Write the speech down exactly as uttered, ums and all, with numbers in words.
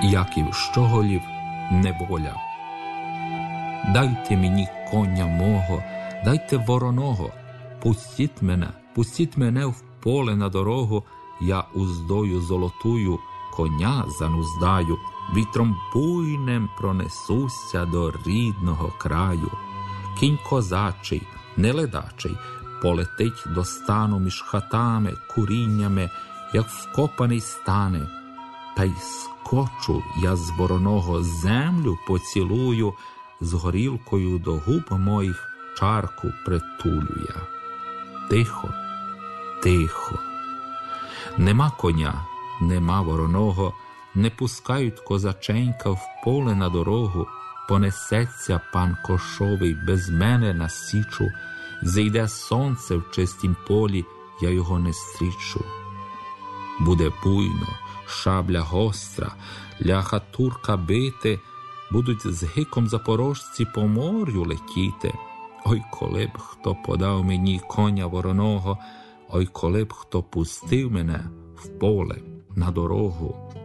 Яків щоголів неволя. Дайте мені коня мого, дайте вороного, пустіть мене, пустіть мене в поле на дорогу, я уздою золотую коня зануздаю, вітром буйнем пронесуся до рідного краю. Кінь козачий, не ледачий, полетить до стану між хатами, куріннями, як вкопаний стане. Та й скочу я з вороного, землю поцілую, з горілкою до губ моїх чарку притулю я. Тихо, тихо. Нема коня, нема вороного, не пускають козаченька в поле на дорогу. Понесеться пан кошовий без мене на січу, зійде сонце в чистім полі, я його не стрічу. Буде буйно, шабля гостра, ляха турка бити, будуть з гиком запорожці по морю летіти. Ой, коли б хто подав мені коня вороного, ой, коли б хто пустив мене в поле на дорогу.